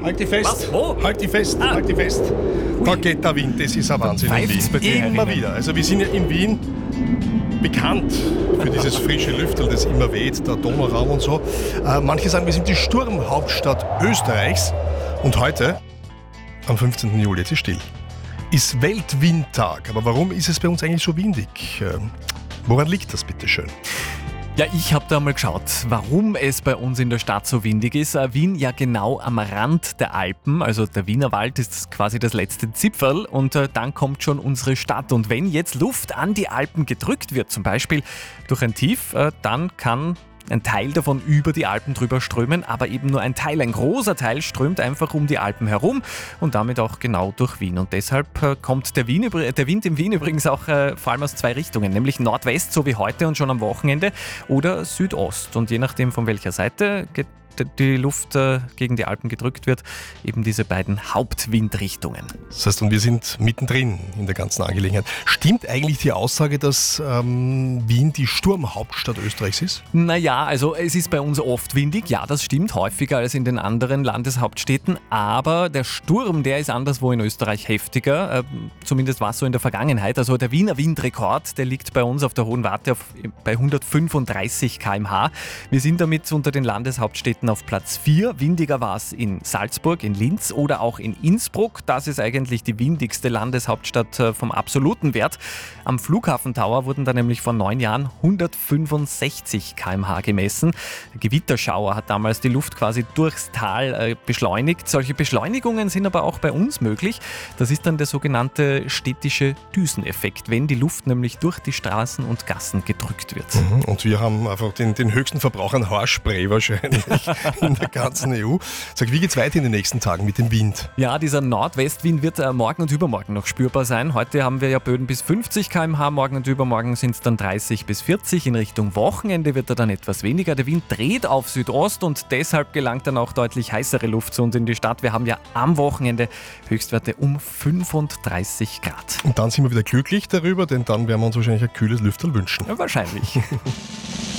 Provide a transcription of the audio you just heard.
Halt dich fest. Was? Wo? Halt dich fest. Halt dich fest. Da geht der Wind. Das ist ein Wahnsinn in pfeift's bei dir Wien. Immer herinnen? wieder. Also wir sind ja in Wien bekannt für dieses frische Lüftel, das immer weht, der Donauraum und so. Manche sagen, wir sind die Sturmhauptstadt Österreichs. Und heute, am 15. Juli, jetzt ist still, ist Weltwindtag. Aber warum ist es bei uns eigentlich so windig? Woran liegt das bitte schön? Ja, ich habe da mal geschaut, warum es bei uns in der Stadt so windig ist. Wien ja genau am Rand der Alpen, also der Wienerwald ist quasi das letzte Zipferl und dann kommt schon unsere Stadt. Und wenn jetzt Luft an die Alpen gedrückt wird, zum Beispiel durch ein Tief, dann kann ein Teil davon über die Alpen drüber strömen, aber eben nur ein Teil. Ein großer Teil strömt einfach um die Alpen herum und damit auch genau durch Wien. Und deshalb kommt der Wind in Wien übrigens auch vor allem aus zwei Richtungen, nämlich Nordwest, so wie heute und schon am Wochenende, oder Südost. Und je nachdem, von welcher Seite die Luft gegen die Alpen gedrückt wird, eben diese beiden Hauptwindrichtungen. Das heißt, und wir sind mittendrin in der ganzen Angelegenheit. Stimmt eigentlich die Aussage, dass Wien die Sturmhauptstadt Österreichs ist? Naja, also es ist bei uns oft windig, ja, das stimmt, häufiger als in den anderen Landeshauptstädten, aber der Sturm, der ist anderswo in Österreich heftiger, zumindest war es so in der Vergangenheit. Also der Wiener Windrekord, der liegt bei uns auf der Hohen Warte bei 135 km/h. Wir sind damit unter den Landeshauptstädten auf Platz 4. Windiger war es in Salzburg, in Linz oder auch in Innsbruck. Das ist eigentlich die windigste Landeshauptstadt vom absoluten Wert. Am Flughafen Tower wurden da nämlich vor 9 Jahren 165 km/h gemessen. Der Gewitterschauer hat damals die Luft quasi durchs Tal beschleunigt. Solche Beschleunigungen sind aber auch bei uns möglich. Das ist dann der sogenannte städtische Düseneffekt, wenn die Luft nämlich durch die Straßen und Gassen gedrückt wird. Und wir haben einfach den höchsten Verbrauch an Haarspray wahrscheinlich in der ganzen EU. Sag, wie geht's weiter in den nächsten Tagen mit dem Wind? Ja, dieser Nordwestwind wird morgen und übermorgen noch spürbar sein. Heute haben wir ja Böen bis 50 km/h, morgen und übermorgen sind es dann 30 bis 40. In Richtung Wochenende wird er dann etwas weniger. Der Wind dreht auf Südost und deshalb gelangt dann auch deutlich heißere Luft zu uns in die Stadt. Wir haben ja am Wochenende Höchstwerte um 35 Grad. Und dann sind wir wieder glücklich darüber, denn dann werden wir uns wahrscheinlich ein kühles Lüfterl wünschen. Ja, wahrscheinlich.